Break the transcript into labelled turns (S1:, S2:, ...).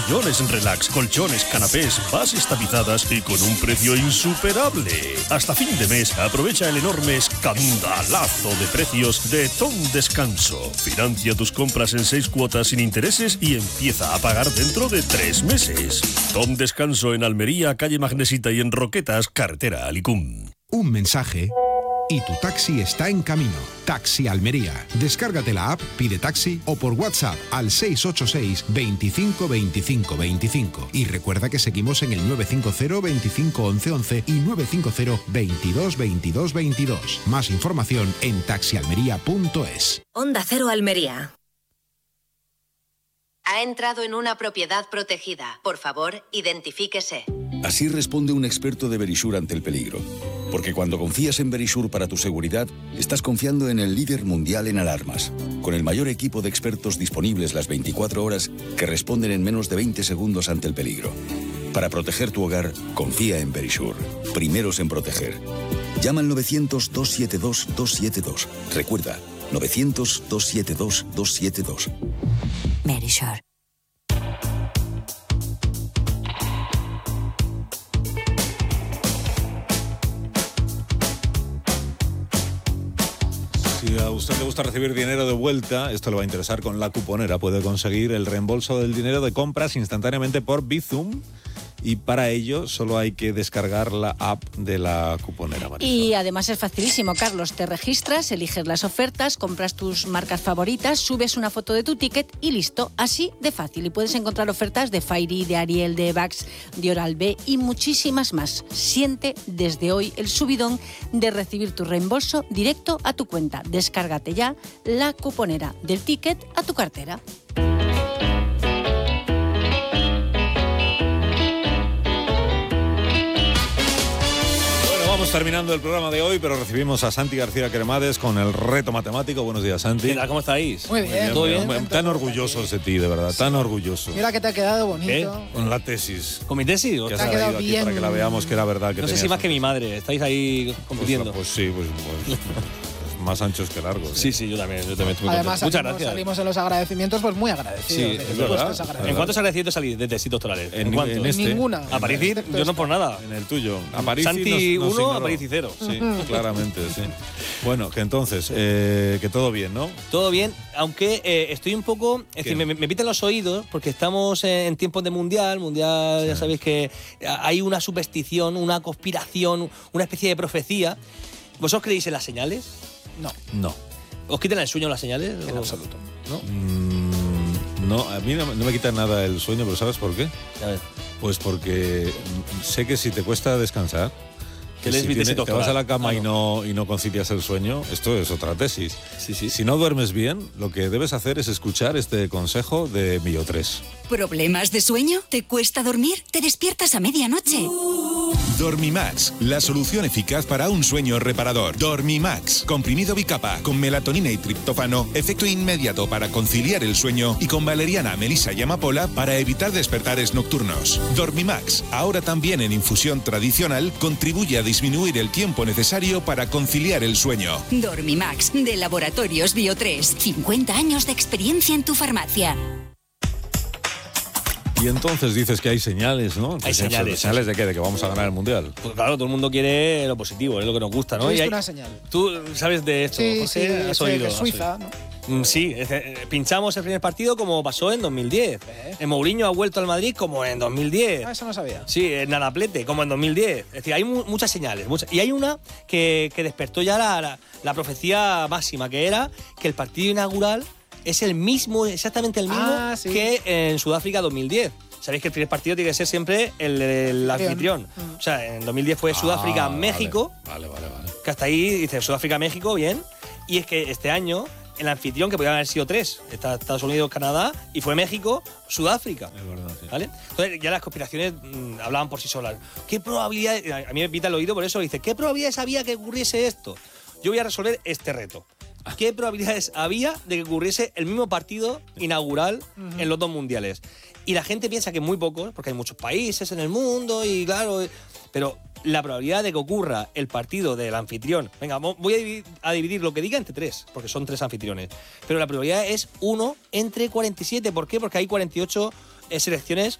S1: sillones relax, colchones, canapés, bases tapizadas y con un precio insuperable. Hasta fin de mes aprovecha el enorme escandalazo de precios de Tom Descanso. Financia tus compras en 6 cuotas sin intereses y empieza a pagar dentro de 3 meses. Tom Descanso en Almería, calle Magnesita, y en Roquetas, carretera Alicum.
S2: Un mensaje y tu taxi está en camino. Taxi Almería. Descárgate la app, pide taxi o por WhatsApp al 686 25 25 25. Y recuerda que seguimos en el 950 25 11 11 y 950 22 22 22. Más información en taxialmería.es.
S3: Onda Cero Almería.
S4: Ha entrado en una propiedad protegida. Por favor, identifíquese.
S5: Así responde un experto de Verisure ante el peligro. Porque cuando confías en Verisure para tu seguridad, estás confiando en el líder mundial en alarmas, con el mayor equipo de expertos disponibles las 24 horas que responden en menos de 20 segundos ante el peligro. Para proteger tu hogar, confía en Verisure. Primeros en proteger. Llama al 900-272-272. Recuerda, 900-272-272.
S3: Verisure.
S6: Si a usted le gusta recibir dinero de vuelta, esto le va a interesar con La Cuponera. Puede conseguir el reembolso del dinero de compras instantáneamente por Bizum. Y para ello solo hay que descargar la app de La Cuponera, Marisol.
S7: Y además es facilísimo, Carlos. Te registras, eliges las ofertas, compras tus marcas favoritas, subes una foto de tu ticket y listo. Así de fácil. Y puedes encontrar ofertas de Fairy, de Ariel, de Vax, de Oral-B y muchísimas más. Siente desde hoy el subidón de recibir tu reembolso directo a tu cuenta. Descárgate ya La Cuponera, del ticket a tu cartera.
S6: Estamos terminando el programa de hoy, pero recibimos a Santi García Cremades con el reto matemático. Buenos días, Santi.
S8: ¿Qué tal? ¿Cómo estáis?
S9: Muy bien.
S8: ¿Todo bien?
S6: Tan orgullosos de ti, de verdad, tan orgullosos.
S9: Mira que te ha quedado bonito.
S8: ¿Qué?
S6: Con la tesis.
S8: ¿Con mi tesis?
S6: Que has
S9: Te ha quedado
S6: traído aquí
S9: bien.
S6: para que la veamos que era verdad que
S8: No sé
S6: tenías
S8: si más que
S6: un-
S8: mi madre. Estáis ahí compitiendo.
S6: Pues sí, pues más anchos que largos.
S8: Sí, yo también estoy muy
S9: Además,
S8: contento. Muchas gracias.
S9: salimos en los agradecimientos pues muy agradecidos.
S8: Sí,
S9: de
S8: es
S9: que
S6: verdad.
S9: tú estés agradecido.
S8: ¿En cuántos agradecimientos salís de tesis doctorales? ¿En cuántos?
S6: En este.
S9: Ninguna.
S8: A París, yo no por nada.
S6: En el tuyo. A París
S8: Santi
S6: nos
S8: 1,
S6: ignoró.
S8: a París 0.
S6: Sí, claramente, sí. Bueno, que entonces, que todo bien, ¿no?
S8: Todo bien, aunque estoy un poco... Es decir, me pitan los oídos porque estamos en tiempos de mundial. Mundial, ya sabéis que hay una superstición, una conspiración, una especie de profecía. ¿Vosotros creéis en las señales?
S6: No.
S8: ¿Os quitan el sueño las señales?
S9: En absoluto.
S8: ¿No?
S6: No, a mí no me quita nada el sueño, pero ¿sabes por qué?
S8: A ver.
S6: Pues porque sé que si te cuesta descansar, que
S8: lees
S6: si
S8: mi tesis
S6: te vas a
S8: doctoral.
S6: la cama
S8: Claro.
S6: y no concilias el sueño, esto es otra tesis.
S8: Sí, sí.
S6: Si no duermes bien, lo que debes hacer es escuchar este consejo de Mio 3.
S3: ¿Problemas de sueño? ¿Te cuesta dormir? ¿Te despiertas a medianoche?
S10: Dormimax, la solución eficaz para un sueño reparador. Dormimax, comprimido bicapa, con melatonina y triptófano, efecto inmediato para conciliar el sueño y con valeriana, melisa y amapola para evitar despertares nocturnos. Dormimax, ahora también en infusión tradicional, contribuye a disminuir el tiempo necesario para conciliar el sueño.
S3: Dormimax, de Laboratorios Bio3. 50 años de experiencia en tu farmacia.
S6: Y entonces dices que hay señales, ¿no?
S8: Hay señales.
S6: ¿Señales de qué? ¿De que vamos a ganar el Mundial?
S8: Pues claro, todo el mundo quiere lo positivo, es lo que nos gusta, ¿no?
S9: He
S8: Y
S9: visto
S8: hay-
S9: una señal.
S8: ¿Tú sabes de esto,
S9: Sí,
S8: José?
S9: sí,
S8: ¿Has
S9: sé
S8: oído?
S9: que es
S8: ¿Has
S9: Suiza,
S8: oído?
S9: ¿no?
S8: Sí, pinchamos el primer partido como pasó en 2010. El Mourinho ha vuelto al Madrid como en 2010.
S9: Ah, eso no sabía.
S8: Sí, en Nanaplete, como en 2010. Es decir, hay muchas señales. Y hay una que despertó ya la profecía máxima, que era que el partido inaugural es el mismo, exactamente el mismo
S9: Sí.
S8: que en Sudáfrica 2010. Sabéis que el primer partido tiene que ser siempre el anfitrión. O sea, en 2010 fue Sudáfrica-México.
S6: Vale.
S8: Que hasta ahí dice Sudáfrica-México, bien. Y es que este año el anfitrión, que podían haber sido 3, está Estados Unidos, Canadá, y fue México, Sudáfrica.
S6: Es verdad, sí.
S8: ¿Vale? Entonces ya las conspiraciones hablaban por sí solas. ¿Qué probabilidad? A mí me pita el oído por eso, dice, ¿qué probabilidades había que ocurriese esto? Yo voy a resolver este reto. ¿Qué probabilidades había de que ocurriese el mismo partido inaugural en los dos mundiales? Y la gente piensa que muy pocos, porque hay muchos países en el mundo y claro, pero la probabilidad de que ocurra el partido del anfitrión, venga, voy a dividir lo que diga entre 3, porque son 3 anfitriones, pero la probabilidad es 1 entre 47. ¿Por qué? Porque hay 48 selecciones